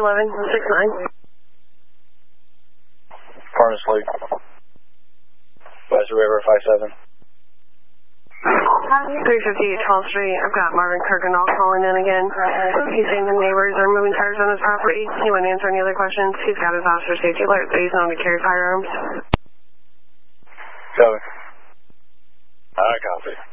311-69. Furnace Lake. West River 57. 358 12th Street. I've got Marvin Kirkendall calling in again. He's saying the neighbors are moving tires on his property. He wouldn't answer any other questions. He's got his officer safety alert that he's known to carry firearms. Copy. I copy.